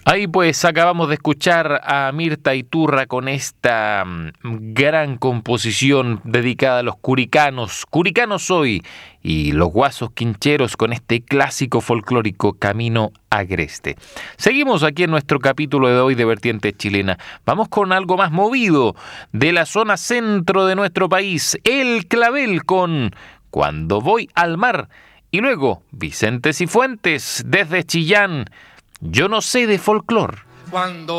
Ahí pues acabamos de escuchar a Mirta Iturra con esta gran composición dedicada a los curicanos. Curicanos hoy y los guasos quincheros con este clásico folclórico Camino Agreste. Seguimos aquí en nuestro capítulo de hoy de Vertiente Chilena. Vamos con algo más movido de la zona centro de nuestro país. El Clavel con Cuando voy al mar. Y luego Vicente Cifuentes desde Chillán. Yo no sé de folclor. Cuando